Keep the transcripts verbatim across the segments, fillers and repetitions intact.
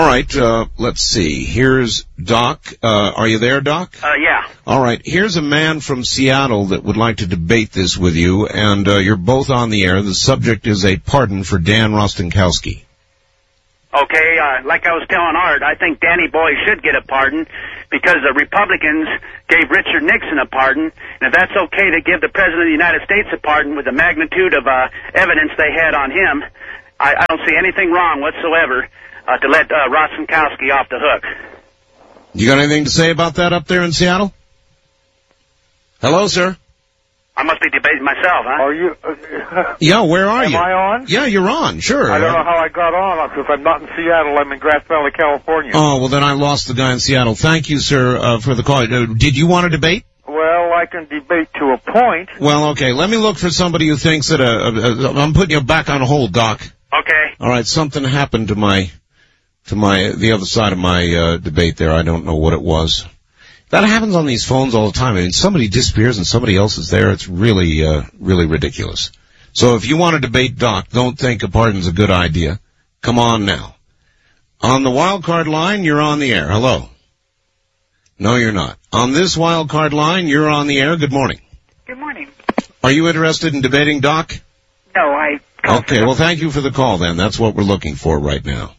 All right, uh, let's see. Here's Doc. Uh, are you there, Doc? Uh, yeah. All right, here's a man from Seattle that would like to debate this with you, and uh, you're both on the air. The subject is a pardon for Dan Rostenkowski. Okay, uh, like I was telling Art, I think Danny Boy should get a pardon because the Republicans gave Richard Nixon a pardon, and if that's okay to give the President of the United States a pardon with the magnitude of uh, evidence they had on him, I, I don't see anything wrong whatsoever uh, to let uh, Rostenkowski off the hook. You got anything to say about that up there in Seattle? Hello, sir. I must be debating myself, huh? Are you? Uh, yeah, where are am you? Am I on? Yeah, you're on, sure. I don't know how I got on, because I'm not in Seattle. I'm in Grass Valley, California. Oh, well, then I lost the guy in Seattle. Thank you, sir, uh, for the call. Uh, did you want to debate? Well, I can debate to a point. Well, okay, let me look for somebody who thinks that... Uh, uh, I'm putting you back on hold, Doc. Okay. All right, something happened to my... to my... the other side of my uh, debate there. I don't know what it was. That happens on these phones all the time. I mean, somebody disappears and somebody else is there. It's really, uh, really ridiculous. So if you want to debate Doc, don't think a pardon's a good idea. Come on now. On the wild card line, you're on the air. Hello. No, you're not. On this wild card line, you're on the air. Good morning. Good morning. Are you interested in debating Doc? No, I... Okay, well, thank you for the call, then. That's what we're looking for right now.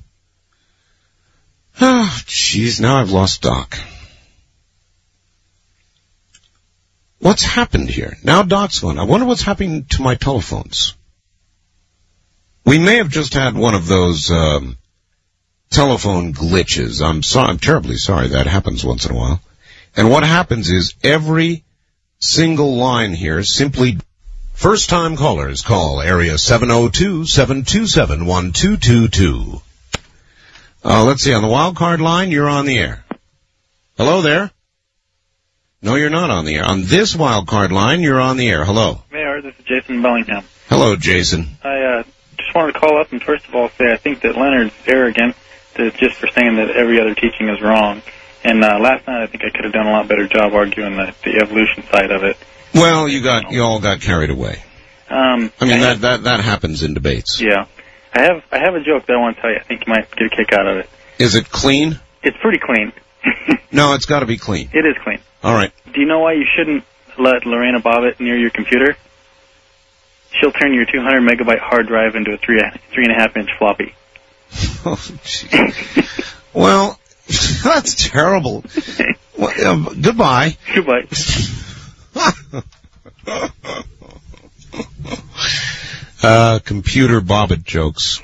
Oh, jeez, now I've lost Doc. What's happened here? Now Doc's gone. I wonder what's happening to my telephones. We may have just had one of those um, telephone glitches. I'm sorry. I'm terribly sorry. That happens once in a while. And what happens is every single line here simply... First-time callers call area seven oh two, seven two seven, one two two two. Uh, let's see. On the wild card line, you're on the air. Hello there. No, you're not on the air. On this wild card line, you're on the air. Hello. Mayor, this is Jason Bellingham. Hello, Jason. I uh, just wanted to call up and first of all say I think that Leonard's arrogant to, just for saying that every other teaching is wrong. And uh, last night I think I could have done a lot better job arguing the, the evolution side of it. Well, you got you all got carried away. Um, I mean, I that, have, that, that happens in debates. Yeah. I have I have a joke that I want to tell you. I think you might get a kick out of it. Is it clean? It's pretty clean. No, it's got to be clean. It is clean. All right. Do you know why you shouldn't let Lorena Bobbitt near your computer? She'll turn your two hundred megabyte hard drive into a three three and a half inch floppy. Oh, jeez. Well, that's terrible. Well, um, goodbye. Goodbye. uh, computer Bobbitt jokes.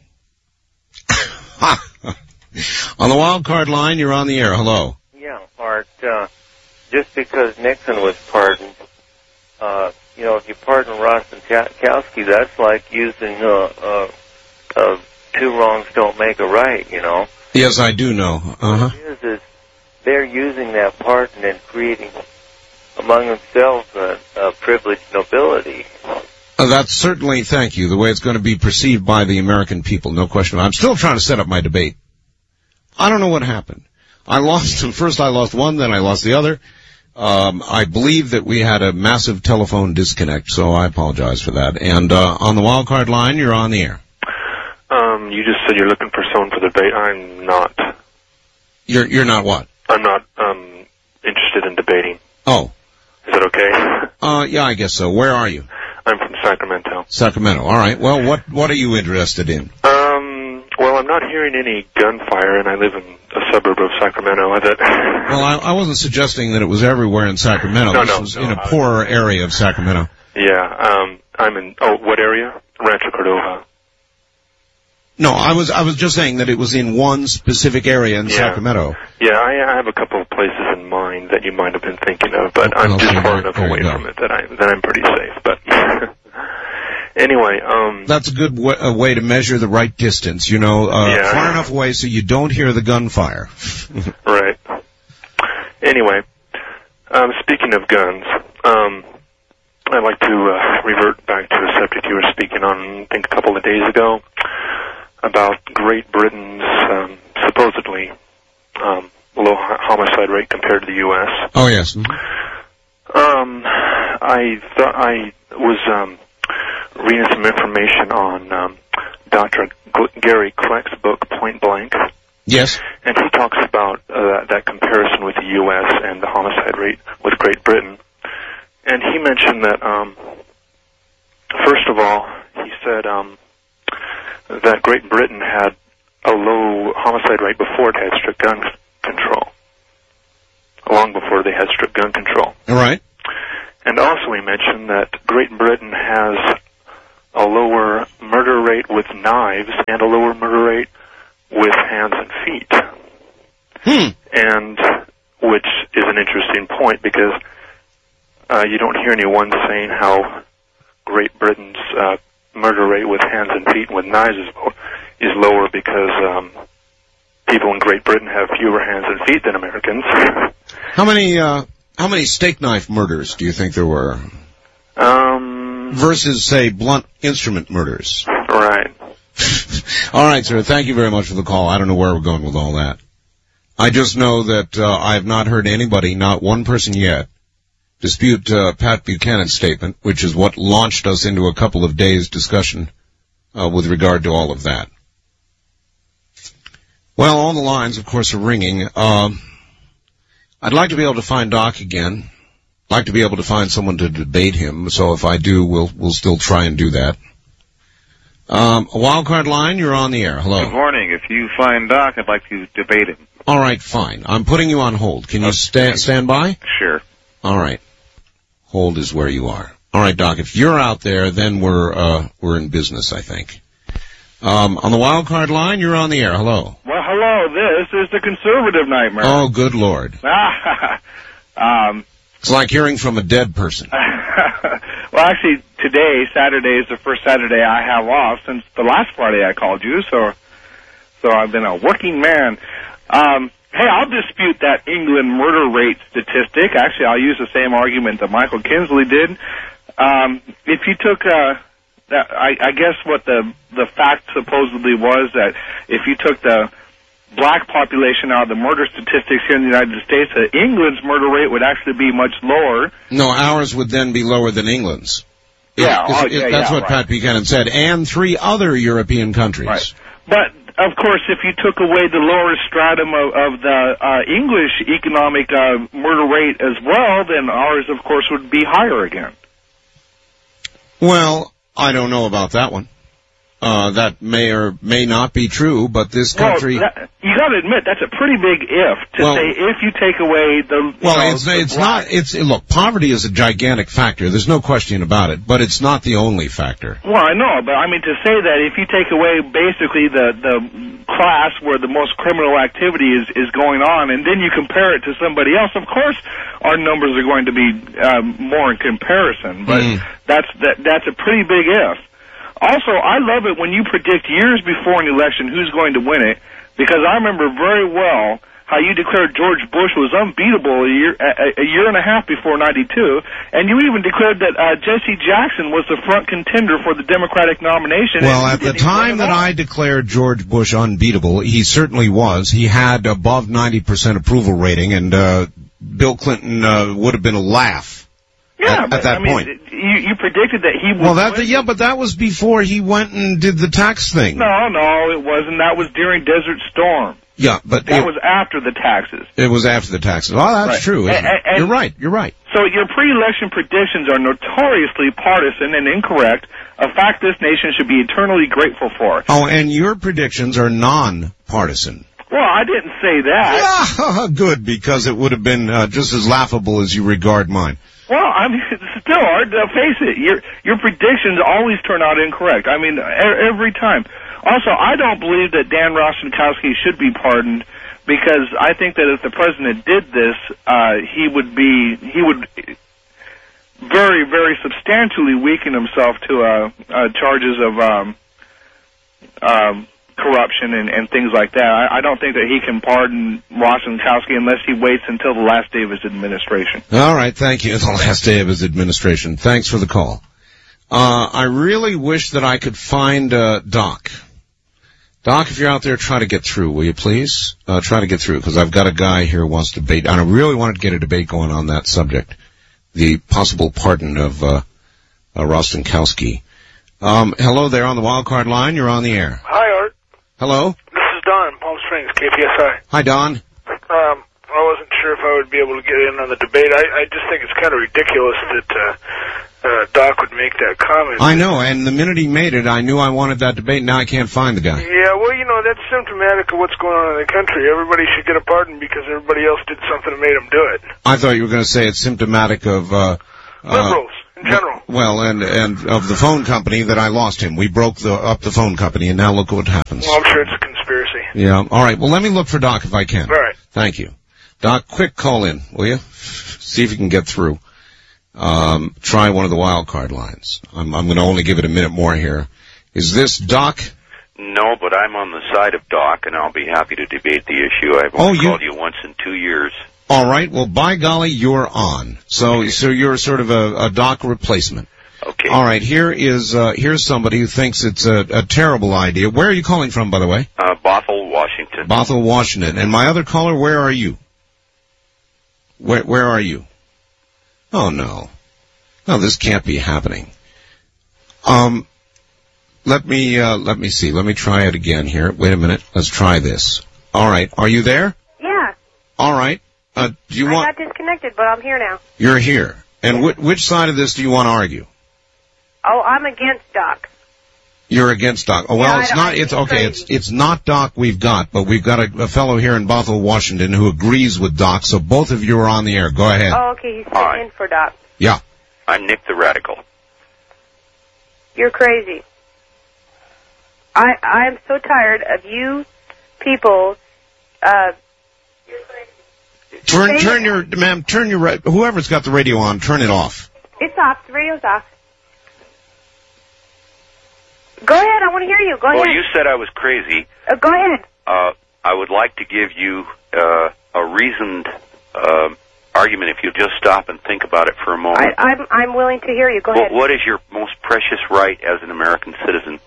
On the wild card line, you're on the air. Hello. Yeah, Art. Uh, just because Nixon was pardoned, uh, you know, if you pardon Rostenkowski, that's like using uh, uh, uh, two wrongs don't make a right, you know. Yes, I do know. Uh-huh. What it is, is they're using that pardon and creating among themselves a, a privileged nobility. Uh, that's certainly, thank you, the way it's going to be perceived by the American people, no question. I'm still trying to set up my debate. I don't know what happened. I lost, first I lost one, then I lost the other. Um, I believe that we had a massive telephone disconnect, so I apologize for that. And uh, on the wild card line, you're on the air. Um, you just said you're looking for someone for the debate. I'm not. You're you're not what? I'm not um interested in debating. Oh. Is that okay? Uh, yeah, I guess so. Where are you? I'm from Sacramento. Sacramento. All right. Well, what what are you interested in? Um, well, I'm not hearing any gunfire, and I live in a suburb of Sacramento. That well, I, I wasn't suggesting that it was everywhere in Sacramento. No, this no, was no, in a I, poorer area of Sacramento. Yeah. Um, I'm in. Oh, what area? Rancho Cordova. No, I was I was just saying that it was in one specific area in yeah. Sacramento. Yeah, I, I have a couple of places in mind that you might have been thinking of, but well, I'm just far enough there away from it that I that I'm pretty safe. But anyway, um, that's a good w- a way to measure the right distance. You know, uh, yeah, far enough away so you don't hear the gunfire. Right. Anyway, um, speaking of guns, um, I'd like to uh, revert back to a subject you were speaking on, I think, a couple of days ago, about Great Britain's um, supposedly um, low homicide rate compared to the U S Oh, yes. Mm-hmm. Um, I thought I was um, reading some information on um, Doctor Gary Kleck's book, Point Blank. Yes. And he talks about uh, that comparison with the U S and the homicide rate with Great Britain. And he mentioned that, um, first of all, he said um, that Great Britain had a low homicide rate before it had strict gun control, long before they had strict gun control. All right. And also he mentioned that Great Britain has a lower murder rate with knives and a lower murder rate with hands and feet. Hmm. And which is an interesting point because uh, you don't hear anyone saying how Great Britain's uh, murder rate with hands and feet and with knives is, is lower because um, people in Great Britain have fewer hands and feet than Americans. How many uh, how many steak knife murders do you think there were? Um, versus, say, blunt instrument murders. Right. All right, sir. Thank you very much for the call. I don't know where we're going with all that. I just know that uh, I have not heard anybody, not one person yet, dispute uh, Pat Buchanan's statement, which is what launched us into a couple of days' discussion uh, with regard to all of that. Well, all the lines, of course, are ringing. Uh, I'd like to be able to find Doc again. I'd like to be able to find someone to debate him, so if I do, we'll we'll still try and do that. Um, a wildcard line, you're on the air. Hello. Good morning. If you find Doc, I'd like to debate him. All right, fine. I'm putting you on hold. Can you sta- stand by? Sure. All right. Hold is where you are. All right, Doc. If you're out there, then we're uh, we're in business, I think. Um, on the wildcard line, you're on the air. Hello. Well, hello. This is the conservative nightmare. Oh, good Lord. um, it's like hearing from a dead person. Well, actually, today, Saturday, is the first Saturday I have off since the last Friday I called you, so so I've been a working man. Um, hey, I'll dispute that England murder rate statistic. Actually, I'll use the same argument that Michael Kinsley did. Um, if you took... Uh, That, I, I guess what the the fact supposedly was that if you took the black population out of the murder statistics here in the United States, that England's murder rate would actually be much lower. No, ours would then be lower than England's. Yeah, it, oh, it, yeah that's yeah, what right. Pat Buchanan said, and three other European countries. Right. But, of course, if you took away the lower stratum of, of the uh, English economic uh, murder rate as well, then ours, of course, would be higher again. Well, I don't know about that one. Uh, that may or may not be true, but this country... Well, that, you got to admit, that's a pretty big if, to well, say if you take away the... Well, know, it's, the it's black. not... It's Look, poverty is a gigantic factor. There's no question about it, but it's not the only factor. Well, I know, but I mean to say that if you take away basically the, the class where the most criminal activity is, is going on, and then you compare it to somebody else, of course our numbers are going to be um, more in comparison, but mm. that's that, that's a pretty big if. Also, I love it when you predict years before an election who's going to win it, because I remember very well how you declared George Bush was unbeatable a year a, a year and a half before ninety-two, and you even declared that uh, Jesse Jackson was the front contender for the Democratic nomination. Well, at the time that I declared George Bush unbeatable, he certainly was. He had above ninety percent approval rating, and uh, Bill Clinton uh, would have been a laugh. Yeah, at, but, at that I mean, point. You, you predicted that he would Well, that win. yeah, but that was before he went and did the tax thing. No, no, it wasn't. That was during Desert Storm. Yeah, but that it was after the taxes. It was after the taxes. Oh, that's right. true. Isn't and, it? and, You're right. You're right. So your pre-election predictions are notoriously partisan and incorrect, a fact this nation should be eternally grateful for. Oh, and your predictions are non-partisan. Well, I didn't say that. Yeah, good, because it would have been uh, just as laughable as you regard mine. Well, I mean, it's still hard to face it. Your your predictions always turn out incorrect. I mean, every time. Also, I don't believe that Dan Rostenkowski should be pardoned, because I think that if the president did this, uh, he would be he would very, very substantially weaken himself to uh, uh, charges of um, um, corruption and, and things like that. I, I don't think that he can pardon Rostenkowski unless he waits until the last day of his administration. All right, thank you. The last day of his administration. Thanks for the call. Uh, I really wish that I could find uh, Doc. Doc, if you're out there, try to get through, will you please? Uh, try to get through, because I've got a guy here who wants to debate, and I really wanted to get a debate going on that subject, the possible pardon of uh, uh, Rostenkowski. Um, hello there on the wildcard line. You're on the air. Hi, Art. Hello? This is Don in Palm Springs, K P S I. Hi, Don. Um, I wasn't sure if I would be able to get in on the debate. I, I just think it's kind of ridiculous that uh, uh, Doc would make that comment. I know, and the minute he made it, I knew I wanted that debate. Now I can't find the guy. Yeah, well, you know, that's symptomatic of what's going on in the country. Everybody should get a pardon because everybody else did something that made them do it. I thought you were going to say it's symptomatic of... Uh, Liberals, uh, in general. Well, and and of the phone company that I lost him. We broke the up the phone company, and now look what happens. Well, I'm sure it's a conspiracy. Yeah, all right. Well, let me look for Doc if I can. All right. Thank you. Doc, quick call in, will you? See if you can get through. Um, try one of the wild card lines. I'm, I'm going to only give it a minute more here. Is this Doc? No, but I'm on the side of Doc, and I'll be happy to debate the issue. I've only oh, you... called you once in two years. All right. Well, by golly, you're on. So, so you're sort of a, a Doc replacement. Okay. All right. Here is uh, here's somebody who thinks it's a, a terrible idea. Where are you calling from, by the way? Uh, Bothell, Washington. Bothell, Washington. And my other caller, where are you? Where where are you? Oh no, no, this can't be happening. Um, let me uh, let me see. Let me try it again here. Wait a minute. Let's try this. All right. Are you there? Yeah. All right. Uh, do you I want? I got disconnected, but I'm here now. You're here. And wh- which side of this do you want to argue? Oh, I'm against Doc. You're against Doc. Oh, well, yeah, it's I, not, I it's, okay, crazy. it's, it's not Doc we've got, but we've got a, a fellow here in Bothell, Washington who agrees with Doc, so both of you are on the air. Go ahead. Oh, okay, he's sitting Hi. in for Doc. Yeah. I'm Nick the Radical. You're crazy. I, I'm so tired of you people, uh... Turn, turn your, ma'am, turn your, ra- whoever's got the radio on, turn it off. It's off. The radio's off. Go ahead. I want to hear you. Go well, ahead. you said I was crazy. Uh, go ahead. Uh, I would like to give you uh, a reasoned uh, argument if you'll just stop and think about it for a moment. I, I'm, I'm willing to hear you. Go well, ahead. what is your most precious right as an American citizen?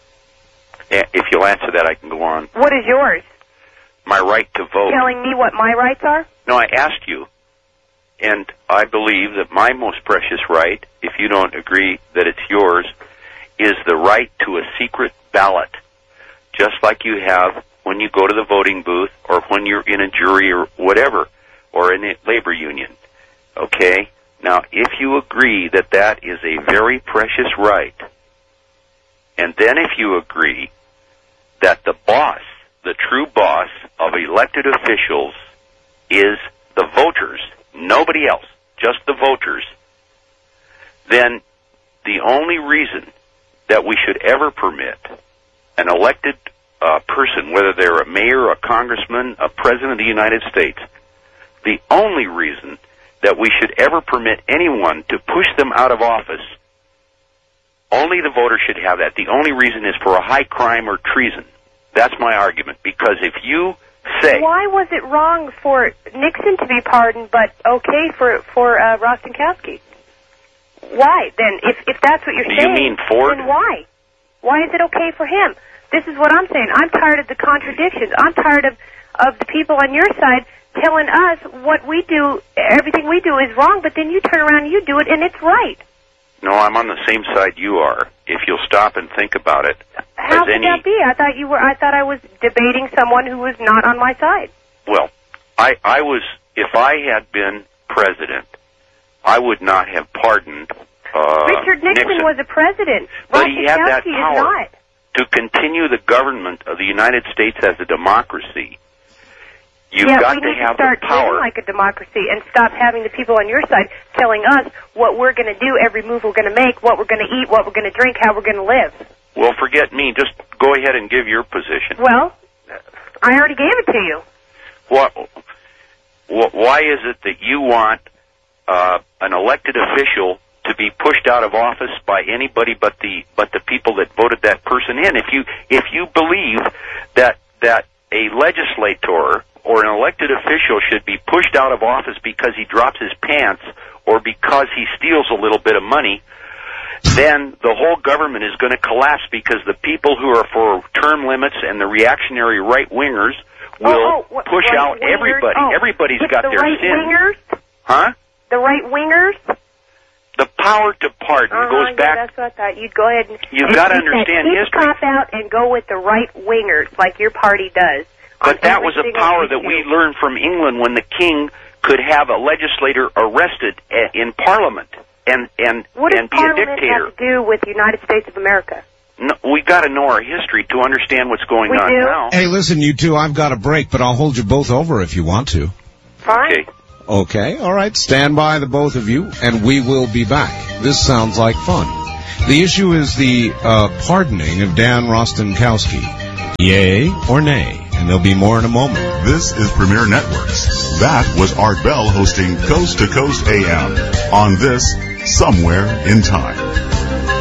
If you'll answer that, I can go on. What is yours? My right to vote. Telling me what my rights are? No, I asked you, and I believe that my most precious right, if you don't agree that it's yours, is the right to a secret ballot, just like you have when you go to the voting booth or when you're in a jury or whatever, or in a labor union. Okay? Now, if you agree that that is a very precious right, and then if you agree that the boss, the true boss of elected officials is the voters, nobody else, just the voters, then the only reason that we should ever permit an elected uh, person, whether they're a mayor, a congressman, a president of the United States, the only reason that we should ever permit anyone to push them out of office, only the voters should have that. The only reason is for a high crime or treason. That's my argument, because if you say... Why was it wrong for Nixon to be pardoned, but okay for for uh, Rostenkowski? Why, then? If if that's what you're Do saying, you mean Ford? then why? Why is it okay for him? This is what I'm saying. I'm tired of the contradictions. I'm tired of, of the people on your side telling us what we do, everything we do is wrong, but then you turn around and you do it, and it's right. No, I'm on the same side you are. If you'll stop and think about it. How could any, that be? I thought you were. I thought I was debating someone who was not on my side. Well, I, I was. If I had been president, I would not have pardoned uh, Richard Nixon, Nixon was a president. But he had that Rostenkowski is power not. to continue the government of the United States as a democracy. You've yeah, got we to need have to start the power. living like a democracy and stop having the people on your side telling us what we're going to do, every move we're going to make, what we're going to eat, what we're going to drink, how we're going to live. Well, forget me. Just go ahead and give your position. Well, I already gave it to you. What? Wh- why is it that you want uh, an elected official to be pushed out of office by anybody but the but the people that voted that person in? If you if you believe that that a legislator or an elected official should be pushed out of office because he drops his pants or because he steals a little bit of money, then the whole government is going to collapse, because the people who are for term limits and the reactionary right-wingers will oh, oh, push right out wingers? everybody. Oh, Everybody's it's got the their right sins. Wingers? Huh? The right-wingers? The power to pardon uh-huh, goes yeah, back. That's what I thought. You'd go ahead and You've and got to keep understand that history. cop out and go with the right wingers, like your party does. But that was a single power issue. that we learned from England when the king could have a legislator arrested a- in Parliament and and What does and be a Parliament dictator. have to do with the United States of America? No, we got to know our history to understand what's going We on do? now. Hey, listen, you two, I've got a break, but I'll hold you both over if you want to. Fine. Okay. Okay, all right. Stand by, the both of you, and we will be back. This sounds like fun. The issue is the uh, pardoning of Dan Rostenkowski. Yay or nay? And there'll be more in a moment. This is Premier Networks. That was Art Bell hosting Coast to Coast A M on this Somewhere in Time.